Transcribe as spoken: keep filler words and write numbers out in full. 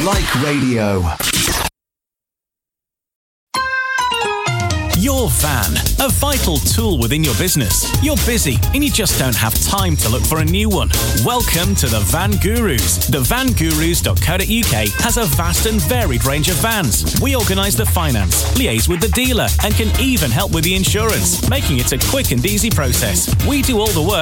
Like Radio. Your van, a vital tool within your business. You're busy and you just don't have time to look for a new one. Welcome to the Van Gurus. The van gurus dot co dot uk has a vast and varied range of vans. We organise the finance, liaise with the dealer, and can even help with the insurance, making it a quick and easy process. We do all the work